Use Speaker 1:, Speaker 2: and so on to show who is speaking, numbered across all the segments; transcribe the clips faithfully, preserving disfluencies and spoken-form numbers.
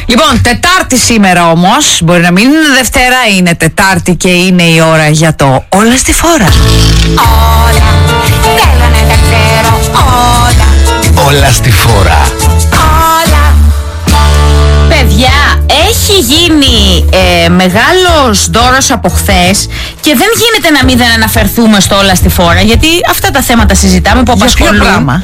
Speaker 1: Λοιπόν, Τετάρτη σήμερα όμως. Μπορεί να μην είναι Δευτέρα, είναι Τετάρτη και είναι η ώρα για το Όλα στη Φόρα.
Speaker 2: Όλα, θέλω να τα ξέρω όλα.
Speaker 3: Όλα στη Φόρα.
Speaker 2: Όλα.
Speaker 1: Παιδιά, έχει γίνει ε, μεγάλος δώρος από χθες και δεν γίνεται να μην δεν αναφερθούμε στο Όλα στη Φόρα, γιατί αυτά τα θέματα συζητάμε που απασχολούν.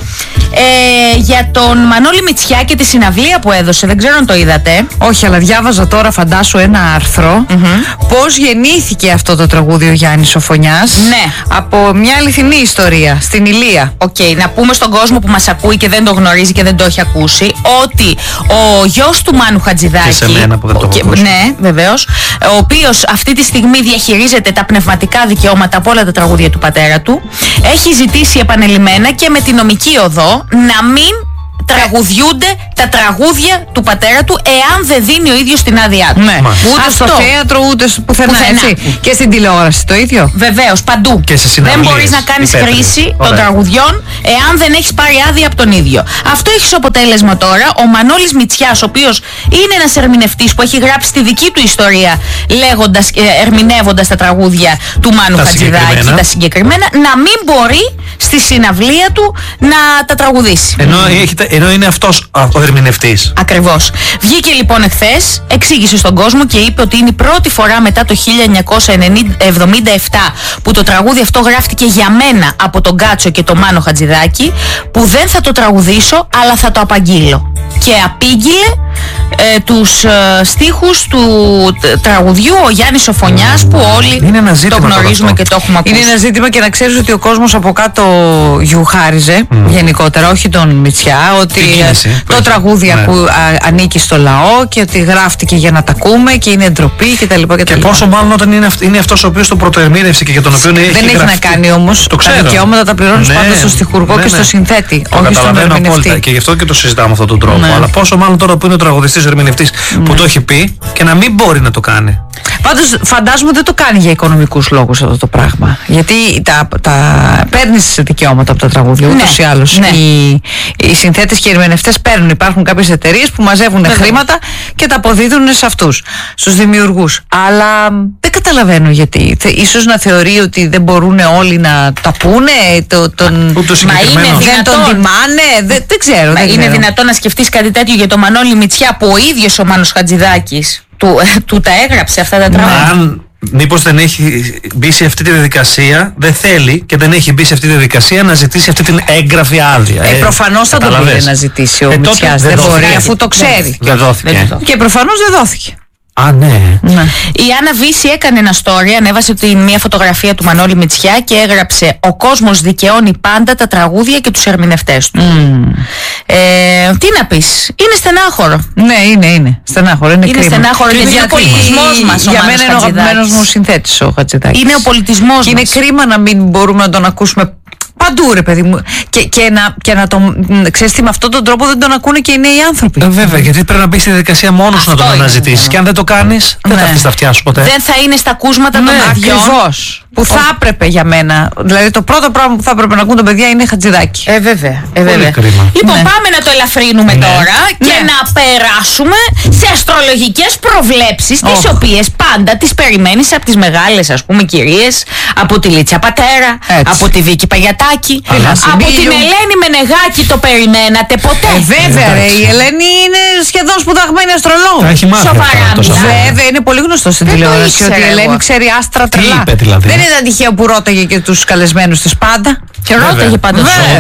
Speaker 1: Ε, για τον Μανώλη Μητσιά και τη συναυλία που έδωσε, δεν ξέρω αν το είδατε.
Speaker 4: Όχι, αλλά διάβαζα τώρα, φαντάσου, ένα άρθρο mm-hmm. πώς γεννήθηκε αυτό το τραγούδι ο Γιάννης Σοφωνιάς.
Speaker 1: Ναι.
Speaker 4: Από μια αληθινή ιστορία στην Ηλία.
Speaker 1: Οκ, okay, να πούμε στον κόσμο που μας ακούει και δεν το γνωρίζει και δεν το έχει ακούσει, ότι ο γιος του Μάνου Χατζηδάκη,
Speaker 3: και σε μένα που δεν το έχω ακούσει.
Speaker 1: Ναι, βεβαίως, ο οποίος αυτή τη στιγμή διαχειρίζεται τα πνευματικά δικαιώματα από όλα τα τραγούδια του πατέρα του, έχει ζητήσει επανελειμμένα και με την νομική οδό να μην τραγουδιούνται τα τραγούδια του πατέρα του εάν δεν δίνει ο ίδιος την άδειά του.
Speaker 4: Ναι. Ούτε
Speaker 1: Αυτό.
Speaker 4: στο θέατρο, ούτε πουθενά,
Speaker 1: πουθενά.
Speaker 4: Έτσι. Και στην τηλεόραση το ίδιο.
Speaker 1: Βεβαίως, παντού.
Speaker 3: Και σε συναυλίες.
Speaker 1: Δεν μπορείς να κάνεις χρήση των τραγουδιών εάν δεν έχεις πάρει άδεια από τον ίδιο. Αυτό έχει ως αποτέλεσμα τώρα ο Μανώλης Μητσιάς, ο οποίος είναι ένας ερμηνευτής που έχει γράψει τη δική του ιστορία, λέγοντας, ερμηνεύοντας τα τραγούδια του Μάνου Χατζηδάκη, τα συγκεκριμένα, να μην μπορεί στη συναυλία του να τα τραγουδήσει.
Speaker 3: Ενώ, ενώ είναι αυτός ο ερμηνευτής.
Speaker 1: Ακριβώς. Βγήκε λοιπόν εχθές, εξήγησε στον κόσμο και είπε ότι είναι η πρώτη φορά μετά το χίλια εννιακόσια εβδομήντα επτά που το τραγούδι αυτό γράφτηκε για μένα από τον Κάτσο και τον Μάνο Χατζηδάκη, που δεν θα το τραγουδήσω αλλά θα το απαγγείλω. Και απήγγειλε ε, τους ε, στίχους του τ, τραγουδιού ο Γιάννης Σοφωνιάς, που όλοι το γνωρίζουμε και το έχουμε ακούσει.
Speaker 4: Είναι ένα ζήτημα, και να ξέρεις ότι ο κόσμος από κάτω γιουχάριζε mm. γενικότερα, όχι τον Μητσιά, ότι
Speaker 3: κίνηση,
Speaker 4: το τραγούδι ναι. που α, ανήκει στο λαό και ότι γράφτηκε για να τα ακούμε και είναι ντροπή κτλ. Και,
Speaker 3: και πόσο μάλλον όταν είναι, αυ, είναι αυτός ο οποίος το πρωτοερμήνευσε και για τον οποίο έχει
Speaker 4: Δεν έχει
Speaker 3: γραφτεί.
Speaker 4: να κάνει όμως.
Speaker 3: Το
Speaker 4: τα δικαιώματα τα πληρώνεις
Speaker 3: ναι,
Speaker 4: πάντα στο στιχουργό
Speaker 3: ναι, ναι.
Speaker 4: και στο συνθέτη.
Speaker 3: Το
Speaker 4: όχι στον ερμηνευτή.
Speaker 3: Απόλυτα, και γι' αυτό και το συζητάμε αυτόν τον τρόπο.
Speaker 4: Ναι.
Speaker 3: Αλλά πόσο μάλλον τώρα που είναι ο τραγουδιστής, ο ερμηνευτής mm. που το έχει πει και να μην μπορεί να το κάνει.
Speaker 4: Πάντως φαντάζομαι δεν το κάνει για οικονομικούς λόγους αυτό το πράγμα. Γιατί τα, τα παίρνεις δικαιώματα από τα τραγούδια, ούτως ή άλλως.
Speaker 1: Ναι.
Speaker 4: Οι, οι συνθέτες και οι ερμηνευτές παίρνουν. Υπάρχουν κάποιες εταιρείες που μαζεύουν Βέβαια. χρήματα και τα αποδίδουν σε αυτούς, στους δημιουργούς. Αλλά δεν καταλαβαίνω γιατί. Ίσως να θεωρεί ότι δεν μπορούν όλοι να τα πούνε, το, τον...
Speaker 1: Μα είναι
Speaker 4: δεν τον τιμάνε, δεν, δεν ξέρω.
Speaker 1: Μα
Speaker 4: δεν
Speaker 1: είναι
Speaker 4: ξέρω.
Speaker 1: δυνατόν να σκεφτείς κάτι τέτοιο για τον Μανώλη Μητσιά, που ο ίδιος ο Μάνος Χατζηδάκης του, του τα έγραψε αυτά τα τραγούδια.
Speaker 3: Αν μήπως δεν έχει μπει σε αυτή τη διαδικασία, δεν θέλει και δεν έχει μπει σε αυτή τη διαδικασία να ζητήσει αυτή την έγγραφη άδεια.
Speaker 4: Ε, ε, προφανώς θα το πήγε να ζητήσει ο ε, Μητσιάς, δεν μπορεί, αφού το ξέρει.
Speaker 3: Δεν δόθηκε.
Speaker 4: Και προφανώς δεν δόθηκε.
Speaker 3: Α, ναι.
Speaker 1: ναι. Η Άννα Βύση έκανε ένα story, ανέβασε την μία φωτογραφία του Μανώλη Μητσιά και έγραψε «Ο κόσμος δικαιώνει πάντα τα τραγούδια και τους ερμηνευτές του». Mm. Ε, τι να πεις, είναι στενάχωρο.
Speaker 4: Ναι, είναι, είναι. Στενάχωρο, είναι,
Speaker 1: είναι
Speaker 4: κρίμα.
Speaker 1: στενάχωρο και είναι ο πολιτισμός μας.
Speaker 4: Για μένα είναι ο αγαπημένος μου συνθέτης ο Χατζηδάκης.
Speaker 1: Είναι ο πολιτισμός μας.
Speaker 4: Και είναι κρίμα να μην μπορούμε να τον ακούσουμε παντού, ρε παιδί μου. Και, και να, και να τον. Ξέρεις τι, με αυτόν τον τρόπο δεν τον ακούνε και οι νέοι άνθρωποι.
Speaker 3: Ε, βέβαια, γιατί πρέπει να μπει στη διαδικασία μόνος να τον αναζητήσεις. Και αν δεν το κάνεις, δεν
Speaker 4: ναι.
Speaker 3: θα έρθει στα αυτιά σου ποτέ.
Speaker 1: Δεν θα είναι στα ακούσματα ναι, των παιδιών.
Speaker 4: Ακριβώς. Που θα έπρεπε για μένα. Δηλαδή το πρώτο πράγμα που θα έπρεπε να ακούν τα παιδιά είναι Χατζηδάκη.
Speaker 1: Ε, βέβαια. Ε, βέβαια. Λοιπόν, ναι. πάμε να το ελαφρύνουμε ναι. τώρα και ναι. να περάσουμε σε αστρολογικές προβλέψεις, oh. τις οποίες πάντα τις περιμένεις από τις μεγάλες, ας πούμε, κυρίες, από τη Λίτσα Πατέρα,
Speaker 4: Έτσι.
Speaker 1: από τη Βίκη Παγιατάκη, από την Ελένη Μενεγάκη. Το περιμένατε ποτέ?
Speaker 4: Ε, βέβαια, ρε, η Ελένη είναι σχεδόν σπουδαγμένη αστρολόγο.
Speaker 1: Σοβαρά.
Speaker 4: Βέβαια, είναι πολύ γνωστό στην τηλεόραση ότι η Ελένη ξέρει άστρα τρελά. Δεν ήταν τυχαίο που ρώταγε και τους καλεσμένους της πάντα.
Speaker 1: Και ρώταγε πάντα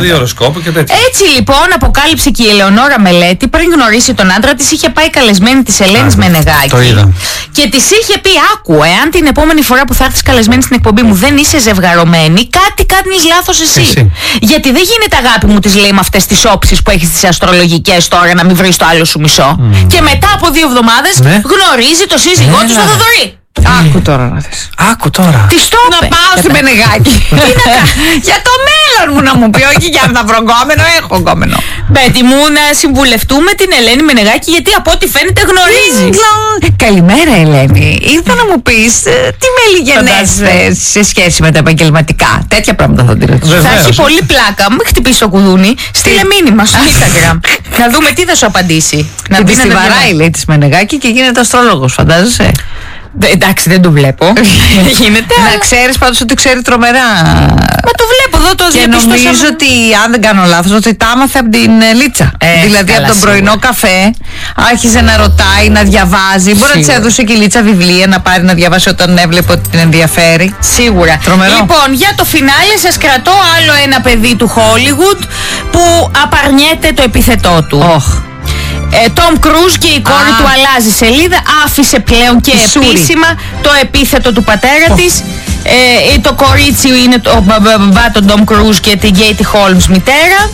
Speaker 3: και τέτοια.
Speaker 1: Έτσι λοιπόν αποκάλυψε και η Ελεονόρα Μελέτη, πριν γνωρίσει τον άντρα της, είχε πάει καλεσμένη της Ελένης Μενεγάκη.
Speaker 3: Το είδα.
Speaker 1: Και της είχε πει: άκου, εάν την επόμενη φορά που θα έρθεις καλεσμένη στην εκπομπή μου δεν είσαι ζευγαρωμένη, κάτι κάνεις λάθος εσύ. εσύ. Γιατί δεν γίνεται, αγάπη μου, της λέει, με αυτές τις όψεις που έχεις τις αστρολογικές τώρα, να μην βρεις το άλλο σου μισό. Mm. Και μετά από δύο εβδομάδες ναι. γνωρίζει το σύζυγό του στο Θοδωρή.
Speaker 4: Άκου τώρα να θες.
Speaker 3: Άκου τώρα.
Speaker 1: Τι στο
Speaker 4: Να
Speaker 1: είπε.
Speaker 4: πάω στη Μενεγάκη. Για το μέλλον μου να μου πει, όχι για να βρω γκόμενο, έχω γκόμενο.
Speaker 1: Μπέτη μου, να συμβουλευτούμε την Ελένη Μενεγάκη, γιατί από ό,τι φαίνεται γνωρίζει.
Speaker 4: Καλημέρα, Ελένη. Ήρθα να μου πεις ε, τι μελιγενές
Speaker 1: Φαντάζομαι.
Speaker 4: ε, σε σχέση με τα επαγγελματικά. Τέτοια πράγματα θα τη ρωτήσω.
Speaker 3: Βεβαίως.
Speaker 1: Θα έχει πολύ πλάκα. Μην χτυπήσει το κουδούνι. Στείλε μήνυμα στο Instagram. Να δούμε τι θα σου απαντήσει. Να
Speaker 4: Την
Speaker 1: πει να τα
Speaker 4: πιστιβαράει,
Speaker 1: διαβάσει.
Speaker 4: λέει, της Μενεγάκη και γίνεται αστρόλογος, φαντάζεσαι.
Speaker 1: Δε- Εντάξει, δεν το βλέπω. Γίνεται.
Speaker 4: Να
Speaker 1: αλλά-
Speaker 4: ξέρεις πάντως ότι ξέρει τρομερά.
Speaker 1: Μα το βλέπω εδώ, το
Speaker 4: Και
Speaker 1: διαπιστώσαμε.
Speaker 4: νομίζω ότι, αν δεν κάνω λάθος, ότι τα άμαθε από την ε, Λίτσα.
Speaker 1: Ε,
Speaker 4: δηλαδή
Speaker 1: καλά,
Speaker 4: από τον
Speaker 1: σίγουρα.
Speaker 4: πρωινό καφέ άρχισε να ρωτάει, να διαβάζει. Μπορεί να της
Speaker 1: Σίγουρα.
Speaker 4: έδωσε και η Λίτσα βιβλία να πάρει να διαβάσει όταν έβλεπε ότι την ενδιαφέρει.
Speaker 1: Σίγουρα.
Speaker 4: Τρομερό.
Speaker 1: Λοιπόν, για το φινάλε σας κρατώ άλλο ένα παιδί του Hollywood που απαρνιέται το επίθετό του.
Speaker 4: Οχ.
Speaker 1: Ε, Τόμ Κρούζ και η κόρη
Speaker 4: Α.
Speaker 1: του αλλάζει σελίδα, άφησε πλέον και
Speaker 4: Η Σούρη.
Speaker 1: επίσημα το επίθετο του πατέρα της. Ε, το κορίτσι είναι το μπαμπά τον Τόμ Κρούζ και την Γκέιτι Χόλμς μητέρα.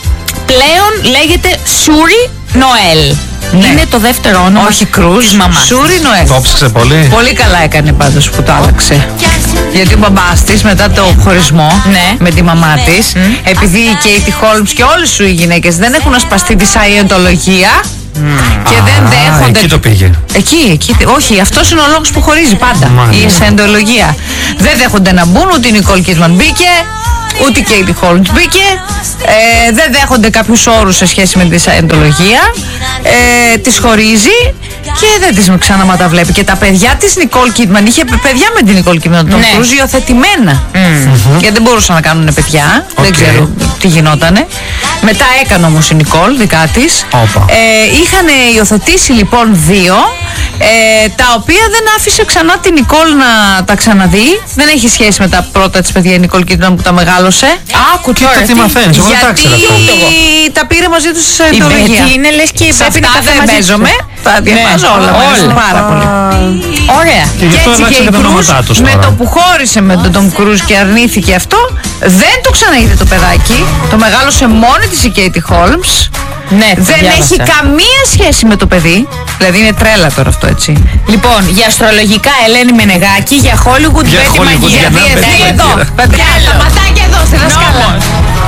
Speaker 1: Πλέον λέγεται Σούρι Νοέλ.
Speaker 4: Ναι.
Speaker 1: Είναι το δεύτερο όνομα
Speaker 4: Όχι Κρούζ,
Speaker 1: της μαμάς.
Speaker 4: Σούρι Νοέλ.
Speaker 3: Το ψάξε πολύ.
Speaker 4: Πολύ καλά έκανε πάντως που το άλλαξε. Γιατί ο μπαμπάς της μετά το χωρισμό
Speaker 1: Ναι.
Speaker 4: με τη μαμά της, επειδή η Κέιτι Χόλμς και όλες σου οι γυναίκες δεν έχουν ασπαστεί τη σαϊεντολογία και δεν
Speaker 3: Α,
Speaker 4: δέχονται.
Speaker 3: εκεί το πήγε.
Speaker 4: Εκεί, εκεί, όχι, αυτός είναι ο λόγος που χωρίζει πάντα.
Speaker 3: Μάλιστα.
Speaker 4: Η σαϊεντολογία. Δεν δέχονται να μπουν, ούτε η Νικόλ Κίτμαν μπήκε, ούτε η Κέιτι Χόλμς μπήκε. Ε, δεν δέχονται κάποιους όρους σε σχέση με τη σαϊεντολογία. Ε, τις χωρίζει και δεν τις ξανά τα βλέπει. Και τα παιδιά της Νικόλ Κίτμαν, είχε παιδιά με την Νικόλ Κίτμαν, τον
Speaker 1: Ναι.
Speaker 4: Κρούζ, υιοθετημένα. Γιατί δεν μπορούσαν να κάνουν παιδιά. Δεν
Speaker 3: Οκ.
Speaker 4: ξέρω τι γινότανε. Μετά έκανε όμως η Νικόλ δικά της.
Speaker 3: Όπα.
Speaker 4: Ε, είχαν υιοθετήσει λοιπόν δύο, ε, τα οποία δεν άφησε ξανά την Νικόλ να τα ξαναδεί. Δεν έχει σχέση με τα πρώτα της παιδιά η Νικόλ Κίτμαν που τα μεγάλωσε.
Speaker 1: Άκου
Speaker 3: Κοίτα
Speaker 1: τώρα.
Speaker 3: τι μαθαίνεις, εγώ δεν τα
Speaker 4: Γιατί
Speaker 3: ήξερα αυτό.
Speaker 4: τα πήρε μαζί τους σε
Speaker 1: Η
Speaker 4: ιδεολογία.
Speaker 1: Μπέτη είναι λες και
Speaker 4: Σε
Speaker 1: πρέπει να
Speaker 4: αυτά
Speaker 1: κάθε
Speaker 4: δεν
Speaker 1: μαζί
Speaker 4: παίζομαι.
Speaker 1: τους.
Speaker 4: Τα διαβάζω
Speaker 1: Ναι,
Speaker 4: όλα. Μου αρέσουν
Speaker 1: όλα.
Speaker 4: πάρα πολύ.
Speaker 1: Ωραία.
Speaker 3: Και γι' αυτό
Speaker 4: έτσι
Speaker 3: αλλάξαν
Speaker 4: και
Speaker 3: και
Speaker 4: η
Speaker 3: τα
Speaker 4: Κρούζ,
Speaker 3: ονόματά τους
Speaker 4: με
Speaker 3: τώρα.
Speaker 4: το που χώρισε με τον Τόμ Κρούζ και αρνήθηκε αυτό, δεν το ξαναείδε το παιδάκι. Το μεγάλωσε μόνη της η Κέιτι Χόλμς.
Speaker 1: Ναι, το
Speaker 4: Δεν
Speaker 1: διάβασα.
Speaker 4: έχει καμία σχέση με το παιδί. Δηλαδή είναι τρέλα τώρα αυτό, έτσι.
Speaker 1: Λοιπόν, για αστρολογικά Ελένη Μενεγάκη, για Hollywood
Speaker 3: Για
Speaker 1: Μπέτη
Speaker 3: Hollywood,
Speaker 1: Μαγεία.
Speaker 3: για να
Speaker 1: Διεθνή
Speaker 3: Μπέτη
Speaker 1: εδώ.
Speaker 3: Μαγεία.
Speaker 1: Παιδιά, τα ματάκια